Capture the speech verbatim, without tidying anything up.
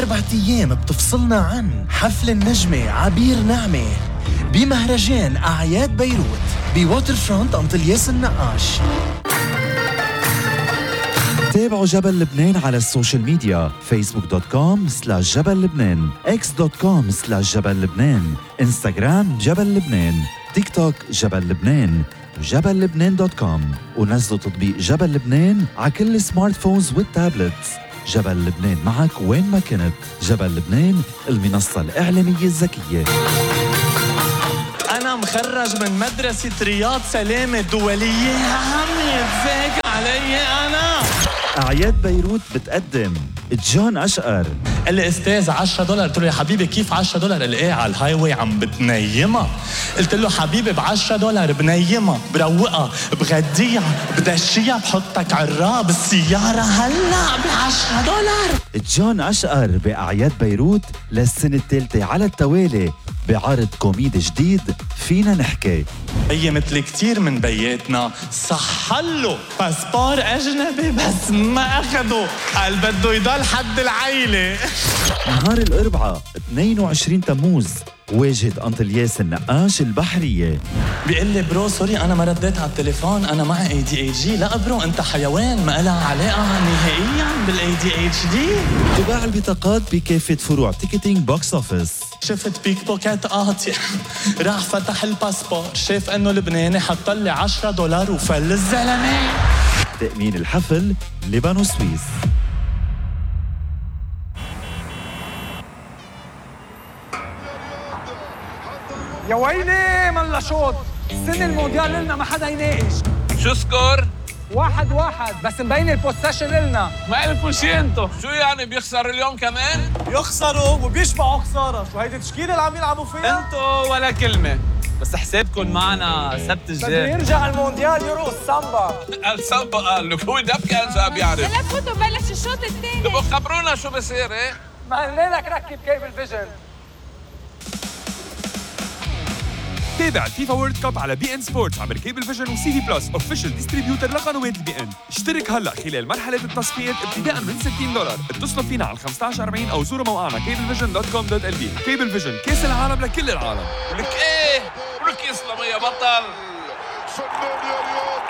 أربعة أيام بتفصلنا عن حفل النجمة عبير نعمة بمهرجان أعياد بيروت بواتر فرونت أنطلياس النقاش. تابعوا جبل لبنان على السوشيال ميديا فيسبوك دوت كوم سلاش جبل لبنان، اكس دوت كوم سلاش جبل لبنان، انستغرام جبل لبنان، تيك توك جبل لبنان، وجبل لبنان دوت كوم. ونزلوا تطبيق جبل لبنان على كل السمارت فونز والتابلتس. جبل لبنان معك وين ما كنت. جبل لبنان، المنصة الإعلامية الذكية. أنا مخرج من مدرسة رياض سلامة دولية، عم يتزاق علي أنا. أعياد بيروت بتقدم جون أشقر. قال لي استاذ عشرة دولار. قلت له يا حبيبي كيف عشرة دولار؟ قال لي ايه على الهاي واي عم بتنيمها. قلت له حبيبي بعشرة دولار بنيمها بروقها بغديها بدشيها بحطك عراب بالسيارة هلا بعشرة دولار. جون أشقر بأعياد بيروت للسنة الثالثة على التوالي بعرض كوميدي جديد فينا نحكي. هي مثل كتير من بياتنا صحله باسبور أجنبي بس ما أخده، قال بده يضل حد العيلة. نهار الأربعاء اثنين وعشرين تموز واجهة أنطلياس النقاش البحرية. بيقول لي برو سوري أنا ما رديت على التليفون، أنا مع اي دي اتش دي. لا برو أنت حيوان ما لها علاقة نهائيا بالاي دي اتش دي. تباع البطاقات بكافة فروع تيكتينج بوكس اوفيس. شفت بيك بوكيت قاطع راح فتح الباسبور شاف انه لبناني حط لي عشرة دولار وفل الزلمه. تأمين الحفل لبنان سويس. يا ويلي ملا شوط السنة المونديال لنا ما حدا يناقش. شو سكور؟ واحد واحد بس مبين البوستيشن لنا. ما لكم شي انتو. شو يعني بيخسر اليوم كمان؟ يخسروا وبيشبعوا خسارة. شو هيدي التشكيلة اللي عم يلعبوا فيها؟ انتو ولا كلمة، بس حسابكم معنا سبت بده الجاي. يرجع المونديال يرقص سامبا. السامبا قال لك هو دبكة انساب يعني. هلا فوتوا بلش الشوط الثاني. تبقوا خبرونا شو بصير ايه؟ ما قلنا لك ركب كيبل فيجن. تابع الفيفا وورلد كاب على بي ان سبورتس عبر كيبل فيجن وسي في بلس اوفيشال ديستريبيوتر لقنوات البي ان. اشترك هلا خلال مرحلة التصفيات ابتداء من ستين دولار. اتصلوا فينا على خمسة عشر أربعين او زوروا موقعنا كيبل فيجن دوت كوم دوت ال بي. كيبل فيجن كاس العالم لكل العالم. ولك ايه؟ ولك يسلم يا بطل. فنان يا رياض